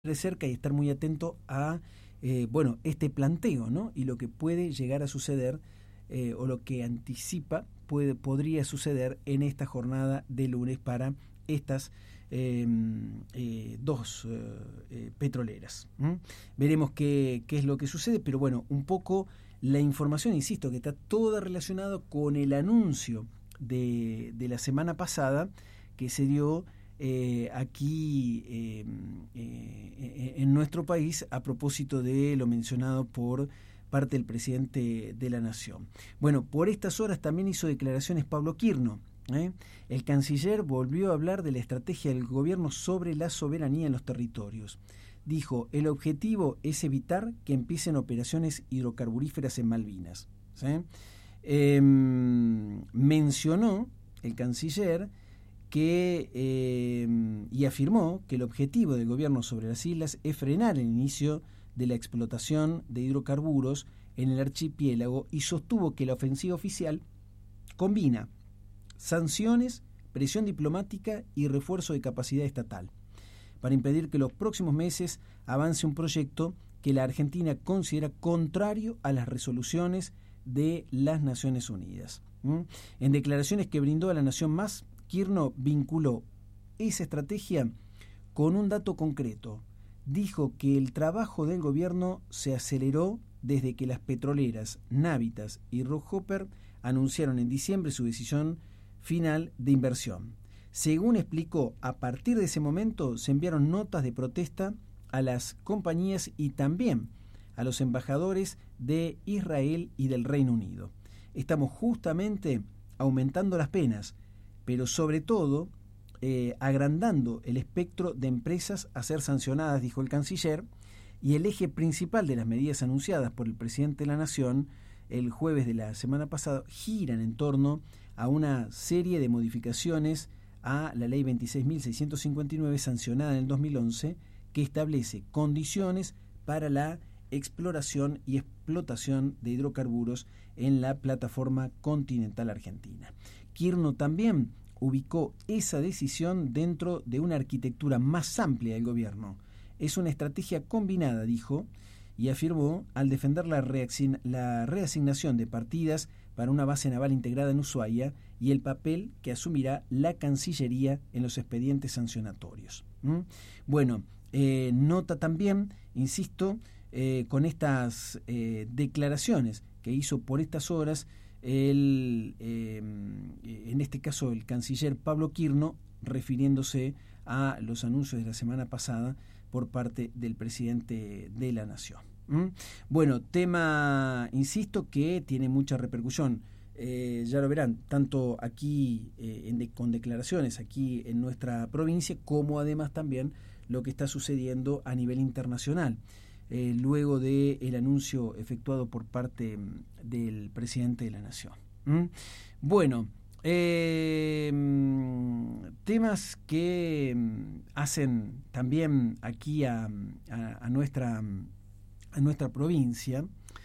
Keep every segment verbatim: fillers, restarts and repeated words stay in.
de cerca y estar muy atento a eh, bueno, este planteo, ¿no? Y lo que puede llegar a suceder eh, o lo que anticipa puede, podría suceder en esta jornada de lunes para estas eh, eh, dos eh, eh, petroleras. ¿Mm? Veremos qué, qué es lo que sucede, pero bueno, un poco la información, insisto, que está toda relacionada con el anuncio de, de la semana pasada que se dio Eh, aquí eh, eh, en nuestro país a propósito de lo mencionado por parte del presidente de la Nación. Bueno, por estas horas también hizo declaraciones Pablo Quirno. ¿eh? El canciller volvió a hablar de la estrategia del gobierno sobre la soberanía en los territorios. Dijo, el objetivo es evitar que empiecen operaciones hidrocarburíferas en Malvinas. ¿sí? Eh, mencionó el canciller que eh, y afirmó que el objetivo del gobierno sobre las islas es frenar el inicio de la explotación de hidrocarburos en el archipiélago y sostuvo que la ofensiva oficial combina sanciones, presión diplomática y refuerzo de capacidad estatal para impedir que los próximos meses avance un proyecto que la Argentina considera contrario a las resoluciones de las Naciones Unidas. ¿Mm? En declaraciones que brindó a La Nación Más, Quirno vinculó esa estrategia con un dato concreto. Dijo que el trabajo del gobierno se aceleró desde que las petroleras Navitas y Rockhopper anunciaron en diciembre su decisión final de inversión. Según explicó, a partir de ese momento se enviaron notas de protesta a las compañías y también a los embajadores de Israel y del Reino Unido. Estamos justamente aumentando las penas, pero sobre todo eh, agrandando el espectro de empresas a ser sancionadas, dijo el canciller, y el eje principal de las medidas anunciadas por el presidente de la Nación el jueves de la semana pasada giran en torno a una serie de modificaciones a la ley veintiséis mil seiscientos cincuenta y nueve sancionada en el dos mil once, que establece condiciones para la exploración y explotación de hidrocarburos en la plataforma continental argentina. Quirno también ubicó esa decisión dentro de una arquitectura más amplia del gobierno. Es una estrategia combinada, dijo, y afirmó al defender la, reasign- la reasignación de partidas para una base naval integrada en Ushuaia y el papel que asumirá la Cancillería en los expedientes sancionatorios. ¿Mm? Bueno, eh, nota también, insisto, eh, con estas eh, declaraciones que hizo por estas horas el, eh, en este caso el canciller Pablo Quirno, refiriéndose a los anuncios de la semana pasada por parte del presidente de la Nación. ¿Mm? Bueno, tema, insisto, que tiene mucha repercusión. Eh, ya lo verán, tanto aquí eh, en de, con declaraciones aquí en nuestra provincia, como además también lo que está sucediendo a nivel internacional. Eh, luego del anuncio efectuado por parte del presidente de la Nación. ¿Mm? Bueno, eh, temas que hacen también aquí a, a, a, nuestra, a nuestra provincia.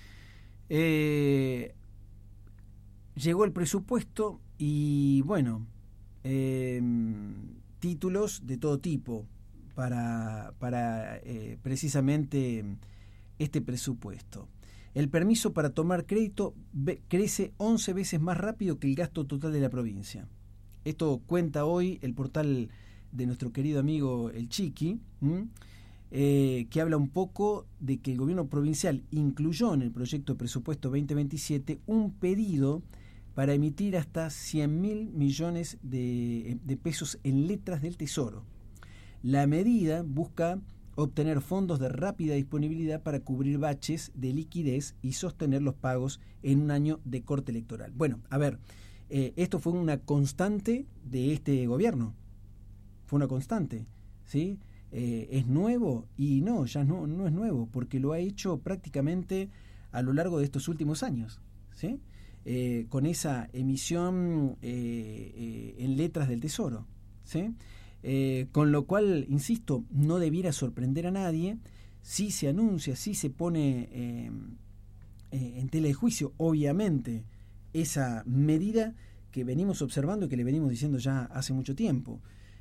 Eh, llegó el presupuesto y, bueno, eh, títulos de todo tipo para, para eh, precisamente este presupuesto. El permiso para tomar crédito ve, crece once veces más rápido que el gasto total de la provincia. Esto cuenta hoy el portal de nuestro querido amigo El Chiqui, eh, que habla un poco de que el gobierno provincial incluyó en el proyecto de presupuesto veinte veintisiete un pedido para emitir hasta cien mil millones de, de pesos en letras del Tesoro. La medida busca obtener fondos de rápida disponibilidad para cubrir baches de liquidez y sostener los pagos en un año de corte electoral. Bueno, a ver, eh, esto fue una constante de este gobierno. Fue una constante, ¿sí? Eh, ¿Es nuevo? Y no, ya no, no es nuevo, porque lo ha hecho prácticamente a lo largo de estos últimos años, ¿sí? Eh, con esa emisión eh, eh, en letras del Tesoro, ¿sí? Eh, con lo cual, insisto, no debiera sorprender a nadie si se anuncia, si se pone eh, eh, en tela de juicio, obviamente, esa medida que venimos observando y que le venimos diciendo ya hace mucho tiempo.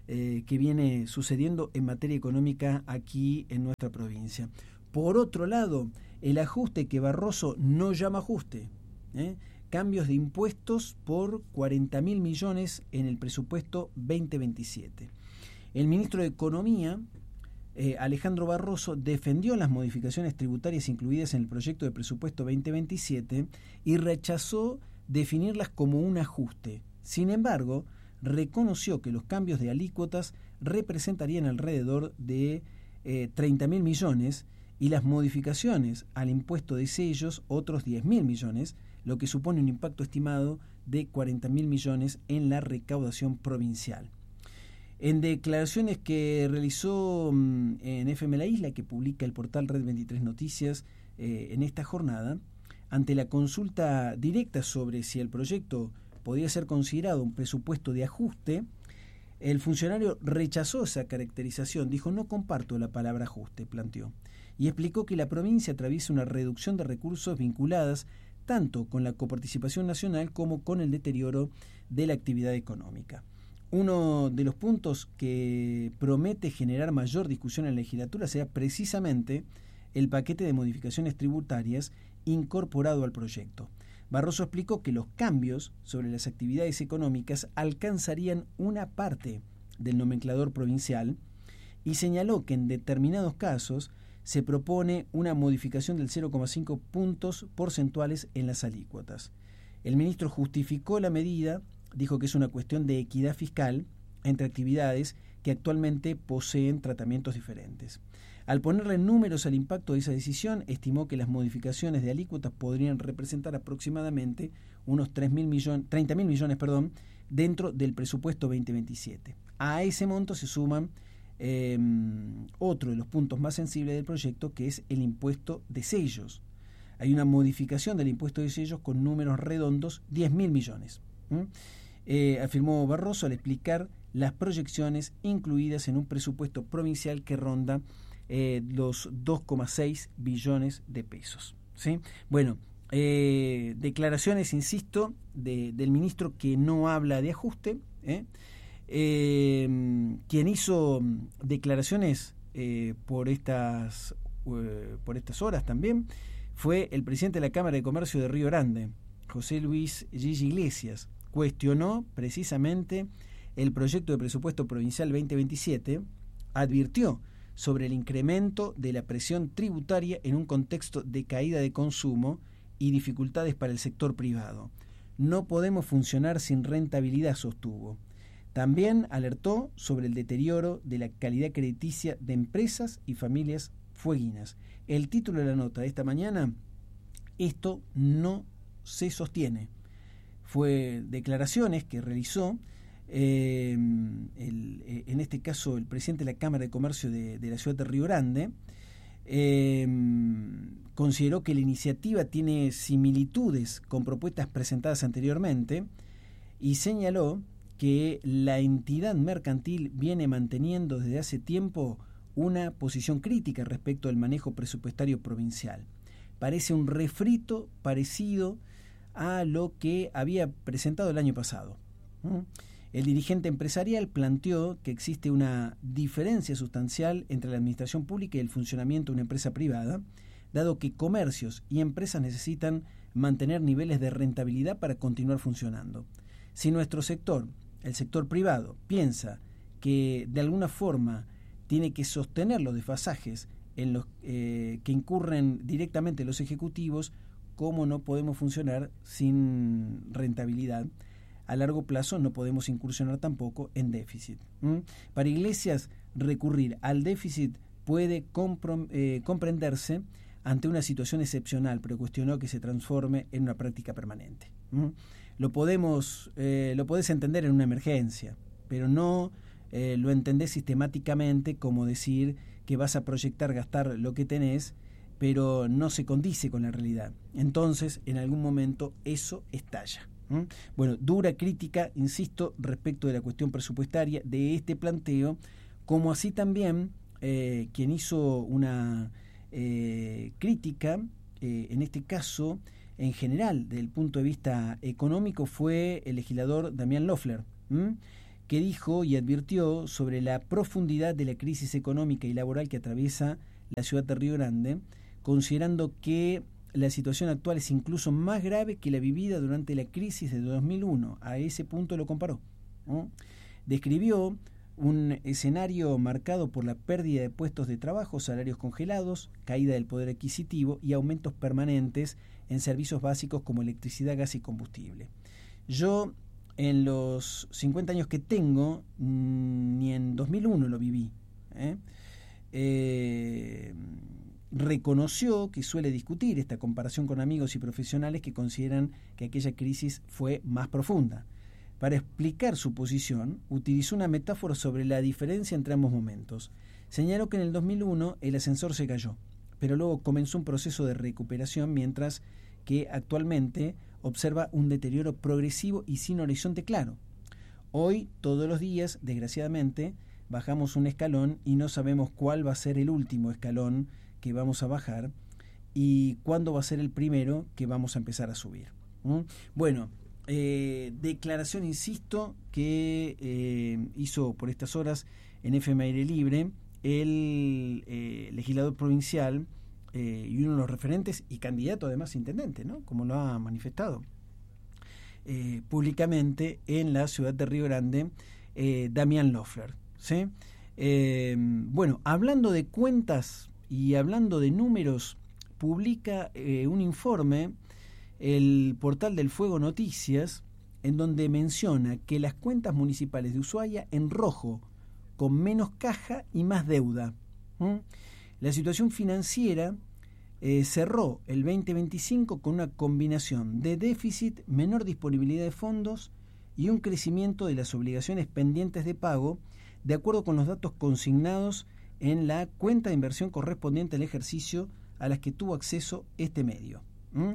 eh, que viene sucediendo en materia económica aquí en nuestra provincia. Por otro lado, el ajuste que Barroso no llama ajuste, ¿eh? Cambios de impuestos por cuarenta mil millones en el presupuesto veinte veintisiete. El ministro de Economía, eh, Alejandro Barroso, defendió las modificaciones tributarias incluidas en el proyecto de presupuesto veinte veintisiete y rechazó definirlas como un ajuste. Sin embargo, reconoció que los cambios de alícuotas representarían alrededor de eh, treinta mil millones y las modificaciones al impuesto de sellos otros diez mil millones, lo que supone un impacto estimado de cuarenta mil millones en la recaudación provincial. En declaraciones que realizó en F M La Isla, que publica el portal Red veintitrés Noticias eh, en esta jornada, ante la consulta directa sobre si el proyecto podía ser considerado un presupuesto de ajuste, el funcionario rechazó esa caracterización, dijo: no comparto la palabra ajuste, planteó, y explicó que la provincia atraviesa una reducción de recursos vinculadas tanto con la coparticipación nacional como con el deterioro de la actividad económica. Uno de los puntos que promete generar mayor discusión en la legislatura será precisamente el paquete de modificaciones tributarias incorporado al proyecto. Barroso explicó que los cambios sobre las actividades económicas alcanzarían una parte del nomenclador provincial y señaló que en determinados casos se propone una modificación del cero coma cinco puntos porcentuales en las alícuotas. El ministro justificó la medida, dijo que es una cuestión de equidad fiscal entre actividades que actualmente poseen tratamientos diferentes. Al ponerle números al impacto de esa decisión, estimó que las modificaciones de alícuotas podrían representar aproximadamente unos treinta mil millones perdón, dentro del presupuesto veinte veintisiete. A ese monto se suman eh, otro de los puntos más sensibles del proyecto, que es el impuesto de sellos. Hay una modificación del impuesto de sellos con números redondos, diez mil millones. ¿Mm? Eh, afirmó Barroso al explicar las proyecciones incluidas en un presupuesto provincial que ronda eh, los dos coma seis billones de pesos. ¿Sí? Bueno, eh, declaraciones, insisto, de, del ministro que no habla de ajuste, ¿eh? Eh, quien hizo declaraciones eh, por estas eh, por estas horas también fue el presidente de la Cámara de Comercio de Río Grande, José Luis Gigi Iglesias. Cuestionó precisamente el proyecto de presupuesto provincial veinte veintisiete, advirtió sobre el incremento de la presión tributaria en un contexto de caída de consumo y dificultades para el sector privado. No podemos funcionar sin rentabilidad, sostuvo. También alertó sobre el deterioro de la calidad crediticia de empresas y familias fueguinas. El título de la nota de esta mañana: esto no se sostiene. Fue declaraciones que realizó eh, el, en este caso el presidente de la Cámara de Comercio de, de la ciudad de Río Grande. Eh, consideró que la iniciativa tiene similitudes con propuestas presentadas anteriormente y señaló que la entidad mercantil viene manteniendo desde hace tiempo una posición crítica respecto al manejo presupuestario provincial. Parece un refrito parecido a lo que había presentado el año pasado. El dirigente empresarial planteó que existe una diferencia sustancial entre la administración pública y el funcionamiento de una empresa privada, dado que comercios y empresas necesitan mantener niveles de rentabilidad para continuar funcionando. Si nuestro sector, el sector privado, piensa que de alguna forma tiene que sostener los desfasajes en los eh, que incurren directamente los ejecutivos, ¿cómo no podemos funcionar sin rentabilidad? A largo plazo no podemos incursionar tampoco en déficit. ¿Mm? Para Iglesias, recurrir al déficit puede comprom- eh, comprenderse ante una situación excepcional, pero cuestionó que se transforme en una práctica permanente. ¿Mm? Lo podemos, eh, lo podés entender en una emergencia, pero no eh, lo entendés sistemáticamente como decir que vas a proyectar gastar lo que tenés, pero no se condice con la realidad. Entonces, en algún momento, eso estalla. ¿Mm? Bueno, dura crítica, insisto, respecto de la cuestión presupuestaria de este planteo, como así también eh, quien hizo una eh, crítica, eh, en este caso, en general, desde el punto de vista económico, fue el legislador Damián Loeffler, ¿m? que dijo y advirtió sobre la profundidad de la crisis económica y laboral que atraviesa la ciudad de Río Grande, considerando que la situación actual es incluso más grave que la vivida durante la crisis de dos mil uno. A ese punto lo comparó, ¿no? Describió un escenario marcado por la pérdida de puestos de trabajo, salarios congelados, caída del poder adquisitivo y aumentos permanentes en servicios básicos como electricidad, gas y combustible. Yo, en los cincuenta años que tengo, ni en dos mil uno lo viví. ¿eh? Eh, reconoció que suele discutir esta comparación con amigos y profesionales que consideran que aquella crisis fue más profunda. Para explicar su posición, utilizó una metáfora sobre la diferencia entre ambos momentos. Señaló que en el dos mil uno el ascensor se cayó, pero luego comenzó un proceso de recuperación, mientras que actualmente observa un deterioro progresivo y sin horizonte claro. Hoy, todos los días, desgraciadamente, bajamos un escalón y no sabemos cuál va a ser el último escalón que vamos a bajar y cuándo va a ser el primero que vamos a empezar a subir. ¿Mm? Bueno, eh, declaración, insisto, que eh, hizo por estas horas en F M Aire Libre el eh, legislador provincial eh, y uno de los referentes y candidato además a intendente, ¿no? Como lo ha manifestado eh, públicamente en la ciudad de Río Grande, eh, Damián Loeffler, ¿sí? Eh, bueno, hablando de cuentas y hablando de números, publica eh, un informe el portal del Fuego Noticias, en donde menciona que las cuentas municipales de Ushuaia en rojo, con menos caja y más deuda. ¿Mm? La situación financiera eh, cerró el veinte veinticinco con una combinación de déficit, menor disponibilidad de fondos y un crecimiento de las obligaciones pendientes de pago, de acuerdo con los datos consignados en la cuenta de inversión correspondiente al ejercicio a las que tuvo acceso este medio. ¿Mm?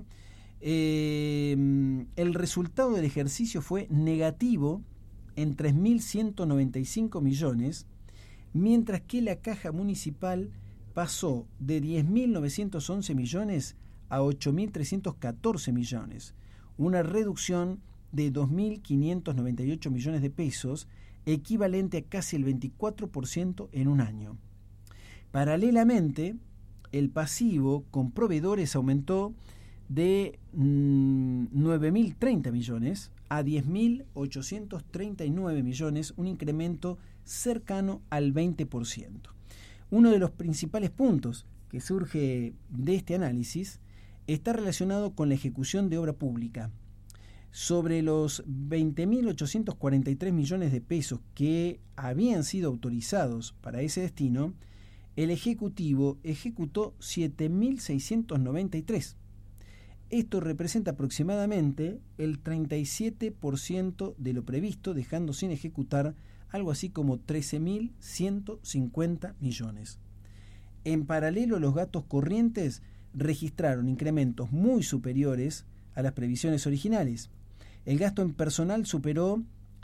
Eh, el resultado del ejercicio fue negativo en tres mil ciento noventa y cinco millones, mientras que la caja municipal pasó de diez mil novecientos once millones a ocho mil trescientos catorce millones, una reducción de dos mil quinientos noventa y ocho millones de pesos, equivalente a casi el veinticuatro por ciento en un año. Paralelamente, el pasivo con proveedores aumentó de mmm, nueve mil treinta millones a diez mil ochocientos treinta y nueve millones, un incremento cercano al veinte por ciento. Uno de los principales puntos que surge de este análisis está relacionado con la ejecución de obra pública. Sobre los veinte mil ochocientos cuarenta y tres millones de pesos que habían sido autorizados para ese destino, el Ejecutivo ejecutó siete mil seiscientos noventa y tres. Esto representa aproximadamente el treinta y siete por ciento de lo previsto, dejando sin ejecutar algo así como trece mil ciento cincuenta millones. En paralelo, los gastos corrientes registraron incrementos muy superiores a las previsiones originales. El gasto en personal superó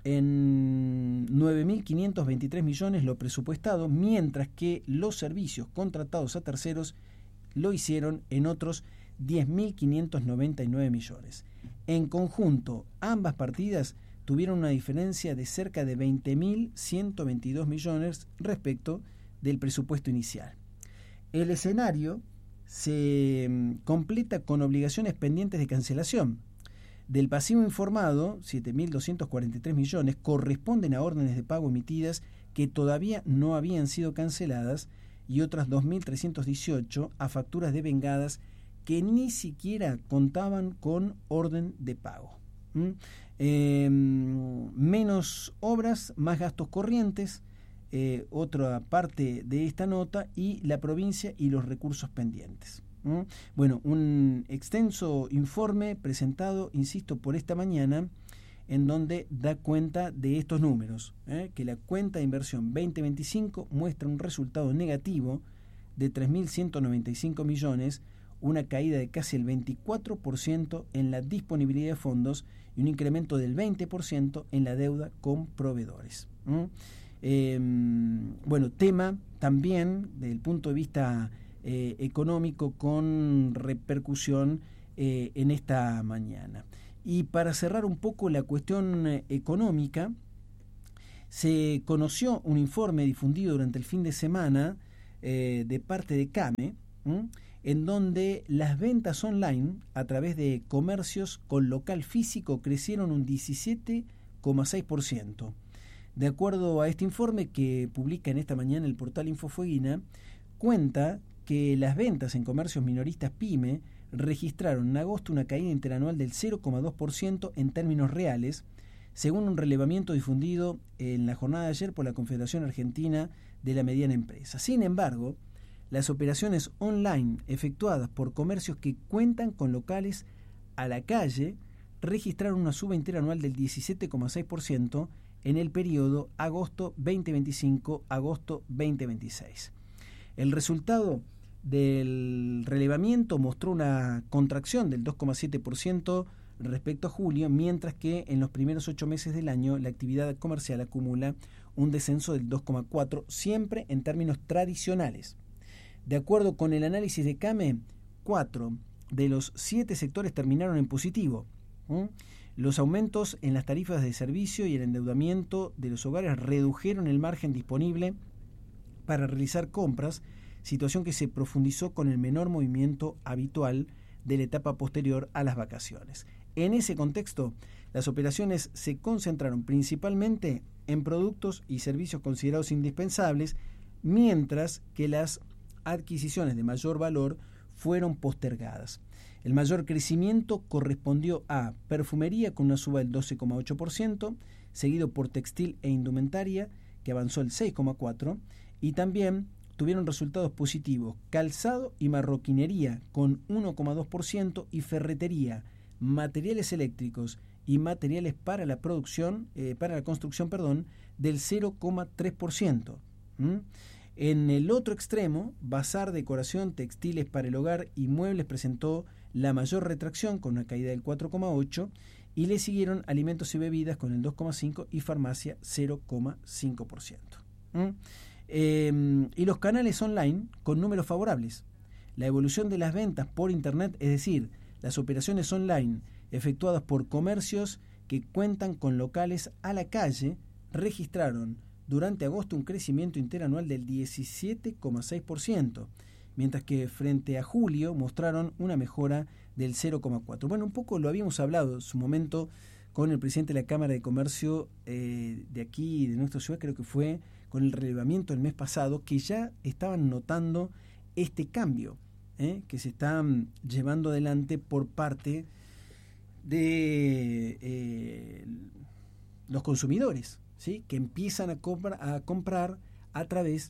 en nueve mil quinientos veintitrés millones lo presupuestado, mientras que los servicios contratados a terceros lo hicieron en otros diez mil quinientos noventa y nueve millones. En conjunto, ambas partidas tuvieron una diferencia de cerca de veinte mil ciento veintidós millones respecto del presupuesto inicial. El escenario se completa con obligaciones pendientes de cancelación. Del pasivo informado, siete mil doscientos cuarenta y tres millones corresponden a órdenes de pago emitidas que todavía no habían sido canceladas y otras dos mil trescientos dieciocho a facturas devengadas que ni siquiera contaban con orden de pago. ¿Mm? Eh, menos obras, más gastos corrientes, eh, otra parte de esta nota, y la provincia y los recursos pendientes. ¿Mm? Bueno, un extenso informe presentado, insisto, por esta mañana, en donde da cuenta de estos números, ¿eh? que la cuenta de inversión veinte veinticinco muestra un resultado negativo de tres mil ciento noventa y cinco millones, una caída de casi el veinticuatro por ciento en la disponibilidad de fondos y un incremento del veinte por ciento en la deuda con proveedores. ¿Mm? Eh, bueno, tema también desde el punto de vista eh, económico con repercusión eh, en esta mañana. Y para cerrar un poco la cuestión eh, económica, se conoció un informe difundido durante el fin de semana eh, de parte de CAME, ¿m? en donde las ventas online a través de comercios con local físico crecieron un diecisiete coma seis por ciento. De acuerdo a este informe que publica en esta mañana el portal Infofueguina, cuenta que las ventas en comercios minoristas PYME registraron en agosto una caída interanual del cero coma dos por ciento en términos reales, según un relevamiento difundido en la jornada de ayer por la Confederación Argentina de la Mediana Empresa. Sin embargo, las operaciones online efectuadas por comercios que cuentan con locales a la calle registraron una suba interanual del diecisiete coma seis por ciento en el periodo agosto veinte veinticinco a agosto veinte veintiséis. El resultado del relevamiento mostró una contracción del dos coma siete por ciento respecto a julio, mientras que en los primeros ocho meses del año la actividad comercial acumula un descenso del dos coma cuatro por ciento, siempre en términos tradicionales. De acuerdo con el análisis de CAME, cuatro de los siete sectores terminaron en positivo. ¿Mm? Los aumentos en las tarifas de servicio y el endeudamiento de los hogares redujeron el margen disponible para realizar compras, situación que se profundizó con el menor movimiento habitual de la etapa posterior a las vacaciones. En ese contexto, las operaciones se concentraron principalmente en productos y servicios considerados indispensables, mientras que las adquisiciones de mayor valor fueron postergadas. El mayor crecimiento correspondió a perfumería con una suba del doce coma ocho por ciento, seguido por textil e indumentaria, que avanzó el seis coma cuatro por ciento, y también tuvieron resultados positivos calzado y marroquinería con uno coma dos por ciento y ferretería, materiales eléctricos y materiales para la producción, eh, para la construcción, perdón, del cero coma tres por ciento. ¿Mm? En el otro extremo, bazar, decoración, textiles para el hogar y muebles presentó la mayor retracción con una caída del cuatro coma ocho por ciento y le siguieron alimentos y bebidas con el dos coma cinco por ciento y farmacia cero coma cinco por ciento. ¿Mm? Eh, y los canales online con números favorables. La evolución de las ventas por Internet, es decir, las operaciones online efectuadas por comercios que cuentan con locales a la calle, registraron durante agosto un crecimiento interanual del diecisiete coma seis por ciento, mientras que frente a julio mostraron una mejora del cero coma cuatro por ciento. Bueno, un poco lo habíamos hablado en su momento con el presidente de la Cámara de Comercio eh, de aquí, de nuestra ciudad, creo que fue con el relevamiento del mes pasado, que ya estaban notando este cambio eh, que se está llevando adelante por parte de eh, los consumidores, ¿sí? Que empiezan a, compra, a comprar a través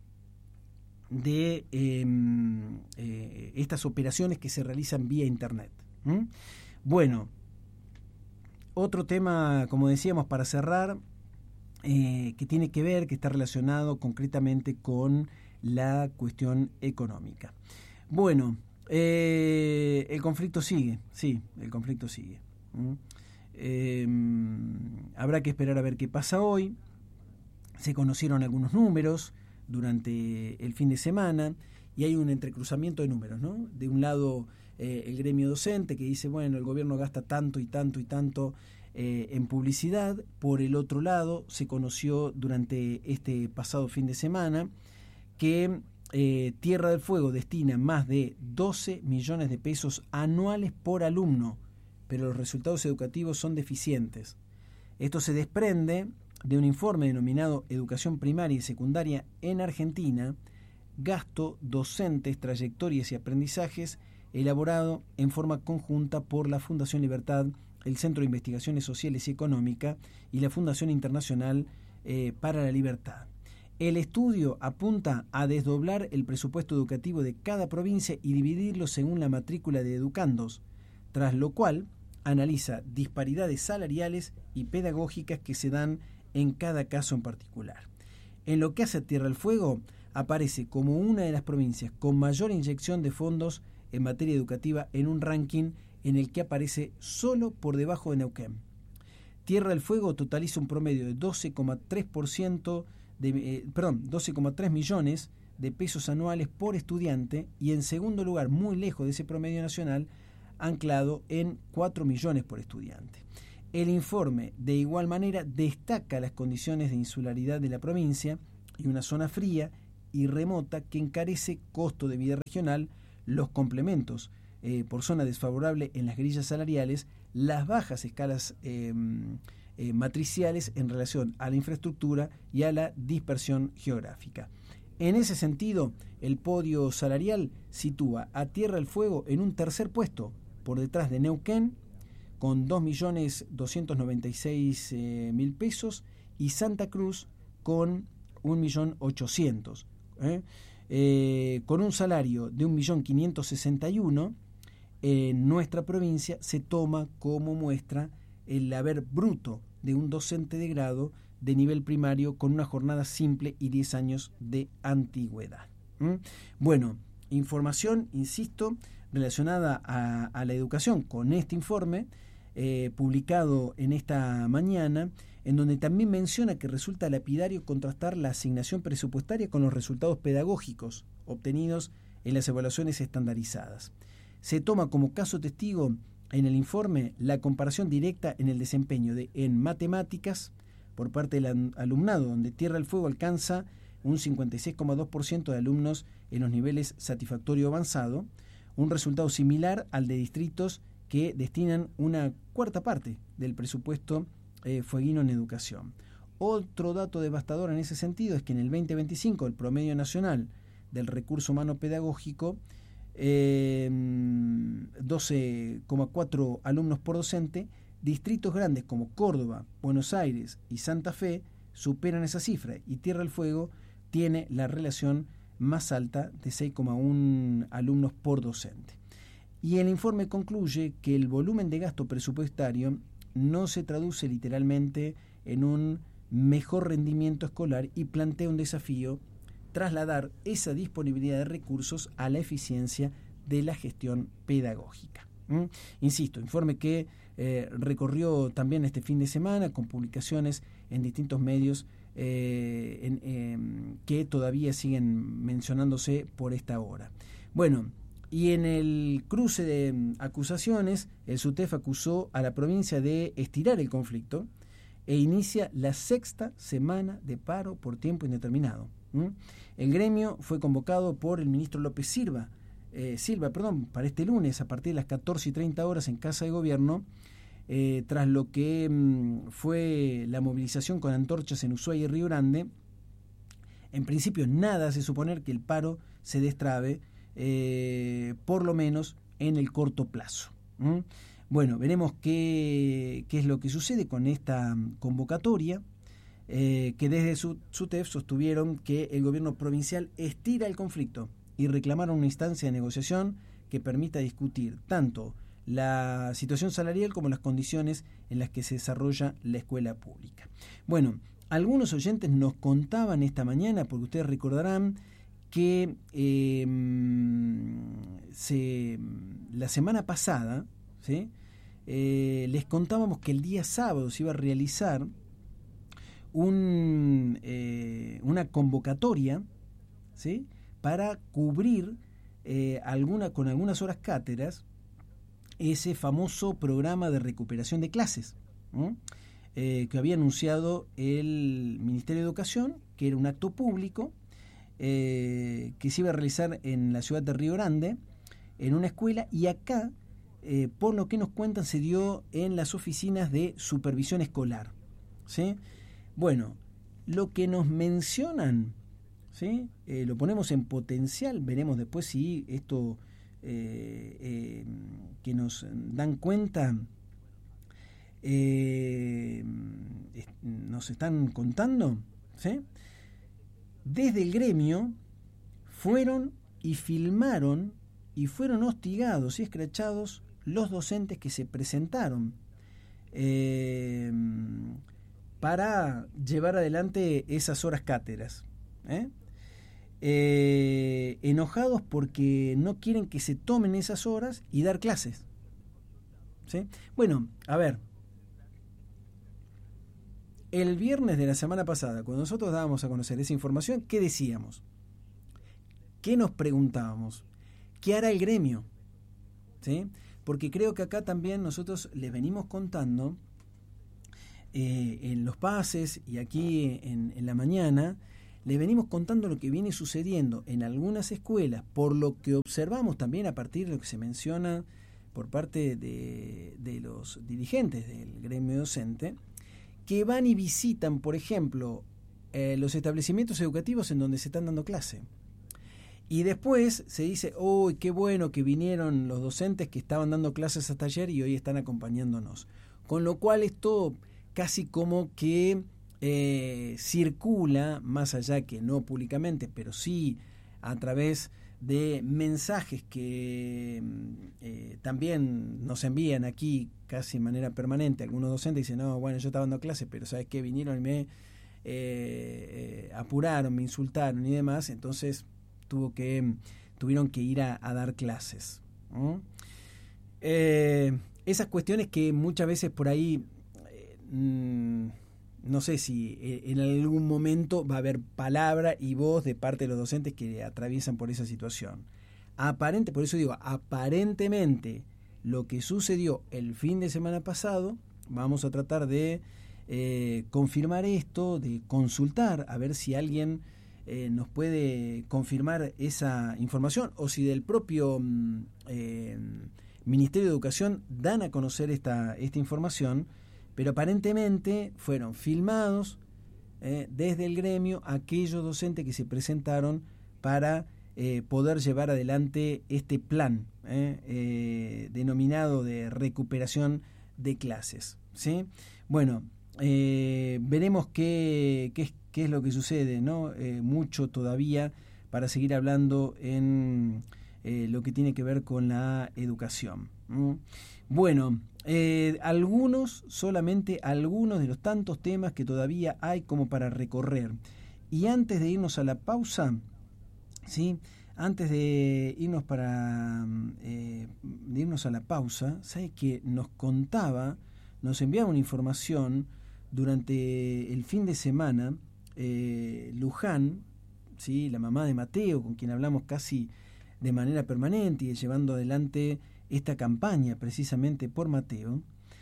de eh, eh, estas operaciones que se realizan vía Internet. ¿Mm? Bueno, otro tema, como decíamos, para cerrar, eh, que tiene que ver, que está relacionado concretamente con la cuestión económica. Bueno, eh, el conflicto sigue, sí, el conflicto sigue. ¿Mm? Eh, habrá que esperar a ver qué pasa hoy. Se conocieron algunos números durante el fin de semana y hay un entrecruzamiento de números, ¿no? De un lado eh, el gremio docente que dice, bueno, el gobierno gasta tanto y tanto y tanto eh, en publicidad. Por el otro lado, se conoció durante este pasado fin de semana que eh, Tierra del Fuego destina más de doce millones de pesos anuales por alumno, pero los resultados educativos son deficientes. Esto se desprende de un informe denominado Educación Primaria y Secundaria en Argentina, Gasto, Docentes, Trayectorias y Aprendizajes, elaborado en forma conjunta por la Fundación Libertad, el Centro de Investigaciones Sociales y Económicas y la Fundación Internacional eh, para la Libertad. El estudio apunta a desdoblar el presupuesto educativo de cada provincia y dividirlo según la matrícula de educandos, tras lo cual analiza disparidades salariales y pedagógicas que se dan en cada caso en particular. En lo que hace a Tierra del Fuego, aparece como una de las provincias con mayor inyección de fondos en materia educativa en un ranking en el que aparece solo por debajo de Neuquén. Tierra del Fuego totaliza un promedio de doce coma tres por ciento de, eh, perdón, doce coma tres millones de pesos anuales por estudiante y en segundo lugar, muy lejos de ese promedio nacional, anclado en cuatro millones por estudiante. El informe, de igual manera, destaca las condiciones de insularidad de la provincia y una zona fría y remota que encarece costo de vida regional, los complementos eh, por zona desfavorable en las grillas salariales, las bajas escalas eh, eh, matriciales en relación a la infraestructura y a la dispersión geográfica. En ese sentido, el podio salarial sitúa a Tierra del Fuego en un tercer puesto, por detrás de Neuquén, con dos millones doscientos noventa y seis mil pesos, y Santa Cruz con un millón ochocientos mil. ¿eh? Eh, con un salario de un millón quinientos sesenta y uno, en nuestra provincia se toma como muestra el haber bruto de un docente de grado de nivel primario con una jornada simple y diez años de antigüedad. ¿Mm? Bueno, información, insisto, relacionada a, a la educación con este informe eh, publicado en esta mañana, en donde también menciona que resulta lapidario contrastar la asignación presupuestaria con los resultados pedagógicos obtenidos en las evaluaciones estandarizadas. Se toma como caso testigo en el informe la comparación directa en el desempeño de en matemáticas por parte del alumnado, donde Tierra del Fuego alcanza un cincuenta y seis coma dos por ciento de alumnos en los niveles satisfactorio avanzado, un resultado similar al de distritos que destinan una cuarta parte del presupuesto eh, fueguino en educación. Otro dato devastador en ese sentido es que en el veinte veinticinco el promedio nacional del recurso humano pedagógico, eh, doce coma cuatro alumnos por docente, distritos grandes como Córdoba, Buenos Aires y Santa Fe superan esa cifra, y Tierra del Fuego tiene la relación más alta de seis coma uno alumnos por docente. Y el informe concluye que el volumen de gasto presupuestario no se traduce literalmente en un mejor rendimiento escolar y plantea un desafío: trasladar esa disponibilidad de recursos a la eficiencia de la gestión pedagógica. ¿Mm? Insisto, informe que eh, recorrió también este fin de semana con publicaciones en distintos medios eh, en, eh, que todavía siguen mencionándose por esta hora. Bueno, y en el cruce de acusaciones, el SUTEF acusó a la provincia de estirar el conflicto e inicia la sexta semana de paro por tiempo indeterminado. ¿Mm? El gremio fue convocado por el ministro López Silva, eh, Silva perdón, para este lunes a partir de las catorce y treinta horas en Casa de Gobierno, eh, tras lo que mm, fue la movilización con antorchas en Ushuaia y Río Grande. En principio nada hace suponer que el paro se destrabe, eh, por lo menos en el corto plazo. ¿Mm? Bueno, veremos qué, qué es lo que sucede con esta convocatoria. Eh, que desde su SUTEF sostuvieron que el gobierno provincial estira el conflicto y reclamaron una instancia de negociación que permita discutir tanto la situación salarial como las condiciones en las que se desarrolla la escuela pública. Bueno, algunos oyentes nos contaban esta mañana, porque ustedes recordarán que eh, se, la semana pasada, ¿sí? eh, les contábamos que el día sábado se iba a realizar Un, eh, una convocatoria, ¿sí? para cubrir eh, alguna, con algunas horas cátedras ese famoso programa de recuperación de clases, ¿no? eh, que había anunciado el Ministerio de Educación, que era un acto público eh, que se iba a realizar en la ciudad de Río Grande, en una escuela, y acá, eh, por lo que nos cuentan, se dio en las oficinas de supervisión escolar, ¿sí? Bueno, lo que nos mencionan, ¿sí? Eh, lo ponemos en potencial, veremos después si esto eh, eh, que nos dan cuenta eh, nos están contando, ¿sí? Desde el gremio fueron y filmaron y fueron hostigados y escrachados los docentes que se presentaron eh, para llevar adelante esas horas cátedras, ¿eh? Eh, enojados porque no quieren que se tomen esas horas y dar clases, ¿sí? Bueno, a ver, el viernes de la semana pasada, cuando nosotros dábamos a conocer esa información, ¿qué decíamos? ¿Qué nos preguntábamos? ¿Qué hará el gremio? ¿Sí? Porque creo que acá también nosotros les venimos contando eh, en los pases y aquí en, en la mañana, les venimos contando lo que viene sucediendo en algunas escuelas, por lo que observamos también a partir de lo que se menciona por parte de, de los dirigentes del gremio docente, que van y visitan, por ejemplo, eh, los establecimientos educativos en donde se están dando clase. Y después se dice, ¡oh, qué bueno que vinieron los docentes que estaban dando clases hasta ayer y hoy están acompañándonos! Con lo cual esto casi como que eh, circula, más allá que no públicamente, pero sí a través de mensajes que eh, también nos envían aquí casi de manera permanente. Algunos docentes dicen, no, bueno, yo estaba dando clases, pero ¿sabes qué? Vinieron y me eh, eh, apuraron, me insultaron y demás, entonces tuvo que tuvieron que ir a, a dar clases. ¿no? Eh, esas cuestiones que muchas veces por ahí, eh, mmm, no sé si en algún momento va a haber palabra y voz de parte de los docentes que atraviesan por esa situación. Aparente, por eso digo, aparentemente lo que sucedió el fin de semana pasado, vamos a tratar de eh, confirmar esto, de consultar, a ver si alguien eh, nos puede confirmar esa información o si del propio eh, Ministerio de Educación dan a conocer esta, esta información. Pero aparentemente fueron filmados eh, desde el gremio aquellos docentes que se presentaron para eh, poder llevar adelante este plan eh, eh, denominado de recuperación de clases. ¿sí? Bueno, eh, veremos qué, qué, qué es lo que sucede, ¿no? Eh, mucho todavía para seguir hablando en eh, lo que tiene que ver con la educación. ¿Mm? Bueno, eh, algunos, solamente algunos de los tantos temas que todavía hay como para recorrer. Y antes de irnos a la pausa, ¿sí? Antes de irnos para eh, de irnos a la pausa, ¿sabes qué? Nos contaba, nos enviaba una información durante el fin de semana, eh, Luján, ¿sí? La mamá de Mateo, con quien hablamos casi de manera permanente y llevando adelante esta campaña precisamente por Mateo,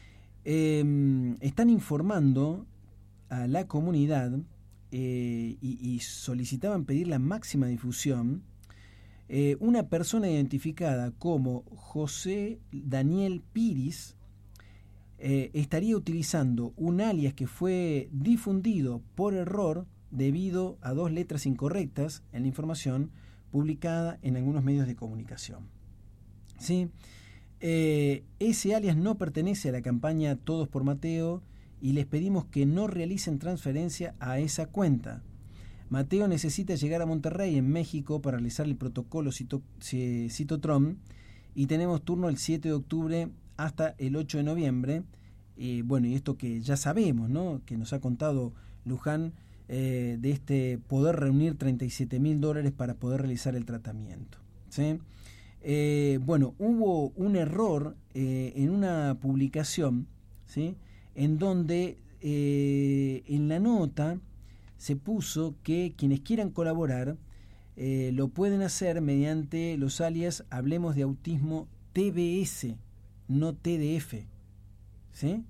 eh, están informando a la comunidad eh, y, y solicitaban pedir la máxima difusión. Eh, una persona identificada como José Daniel Piris eh, estaría utilizando un alias que fue difundido por error debido a dos letras incorrectas en la información publicada en algunos medios de comunicación. ¿Sí? Eh, ese alias no pertenece a la campaña Todos por Mateo y les pedimos que no realicen transferencia a esa cuenta. Mateo necesita llegar a Monterrey, en México, para realizar el protocolo cito, Citotron y tenemos turno el siete de octubre hasta el ocho de noviembre. Eh, bueno, y esto que ya sabemos, ¿no? Que nos ha contado Luján, eh, de este poder reunir treinta y siete mil dólares para poder realizar el tratamiento. ¿Sí? Eh, bueno, hubo un error eh, en una publicación, ¿sí? En donde eh, en la nota se puso que quienes quieran colaborar eh, lo pueden hacer mediante los alias Hablemos de Autismo T B S, no T D F. ¿Sí?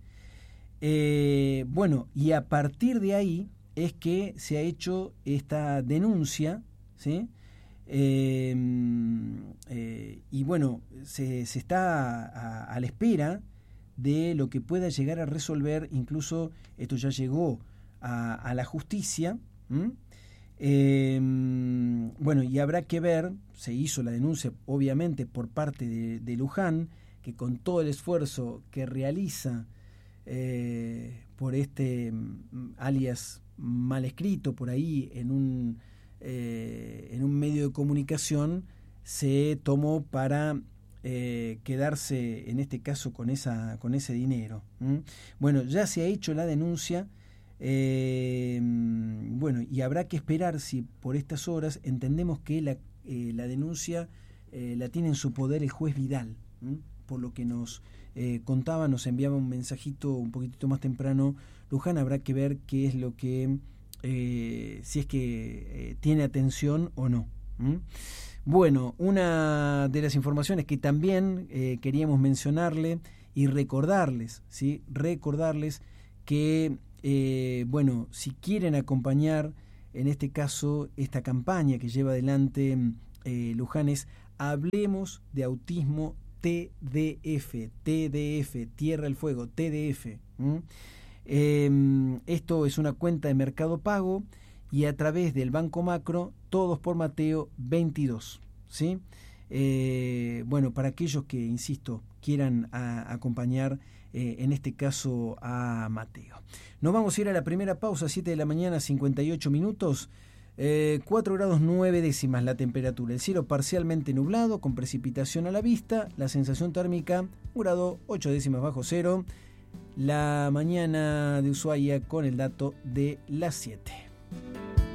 Eh, bueno, y a partir de ahí es que se ha hecho esta denuncia, ¿sí? Eh, eh, y bueno, se, se está a, a la espera de lo que pueda llegar a resolver, incluso esto ya llegó a, a la justicia. Eh, bueno, y habrá que ver, se hizo la denuncia obviamente por parte de, de Luján, que con todo el esfuerzo que realiza eh, por este alias mal escrito por ahí en un Eh, en un medio de comunicación, se tomó para eh, quedarse en este caso con esa con ese dinero. ¿Mm? Bueno, ya se ha hecho la denuncia, eh, bueno, y habrá que esperar si por estas horas entendemos que la, eh, la denuncia eh, la tiene en su poder el juez Vidal. ¿Mm? Por lo que nos eh, contaba, nos enviaba un mensajito un poquitito más temprano Luján. Habrá que ver qué es lo que Eh, si es que eh, tiene atención o no. ¿Mm? Bueno, una de las informaciones que también eh, queríamos mencionarle y recordarles, ¿sí? recordarles que, eh, bueno, si quieren acompañar, en este caso, esta campaña que lleva adelante eh, Luján, es Hablemos de Autismo T D F, T D F, Tierra del Fuego, T D F. ¿Mm? Eh, esto es una cuenta de Mercado Pago y a través del Banco Macro, Todos por Mateo veintidós, ¿sí? Eh, bueno, para aquellos que, insisto, quieran a, acompañar, eh, en este caso, a Mateo. Nos vamos a ir a la primera pausa, siete de la mañana, cincuenta y ocho minutos. Eh, cuatro grados nueve décimas la temperatura, el cielo parcialmente nublado con precipitación a la vista, la sensación térmica un grado ocho décimas bajo cero, la mañana de Ushuaia con el dato de las siete.